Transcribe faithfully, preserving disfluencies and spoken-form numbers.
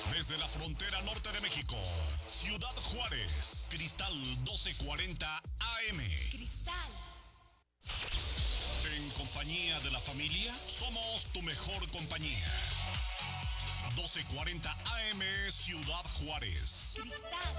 Desde la frontera norte de México, Ciudad Juárez, Cristal doce cuarenta A M. Cristal. En compañía de la familia, somos tu mejor compañía. doce cuarenta A M, Ciudad Juárez. Cristal.